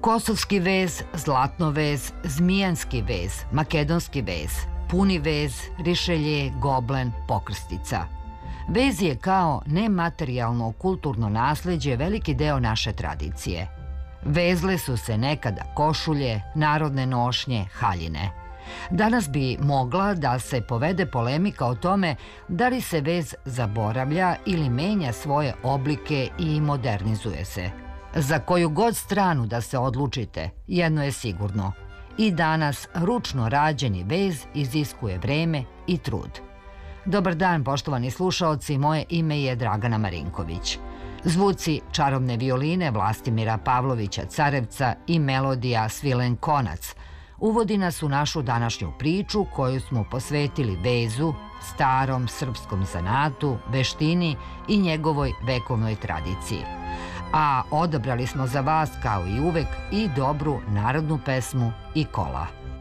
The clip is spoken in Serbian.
Kosovski vez, zlatnovez, zmijanski vez, makedonski vez, puni vez, rišelje, goblen, pokrstica. Vez je kao nematerijalno kulturno nasleđe veliki deo naše tradicije. Vezle su se nekada košulje, narodne nošnje, haljine. Danas bi mogla da se povede polemika o tome da li se vez zaboravlja ili menja svoje oblike i modernizuje se. Za koju god stranu da se odlučite, jedno je sigurno. I danas ručno rađeni vez iziskuje vreme i trud. Dobar dan, poštovani slušaoci, moje ime je Dragana Marinković. Zvuci čarobne violine Vlastimira Pavlovića Carevca i melodija Svilen Konac uvodi nas u našu današnju priču koju smo posvetili vezu, starom srpskom zanatu, veštini i njegovoj vekovnoj tradiciji. A odabrali smo za vas, kao i uvek, i dobru narodnu pesmu i kola.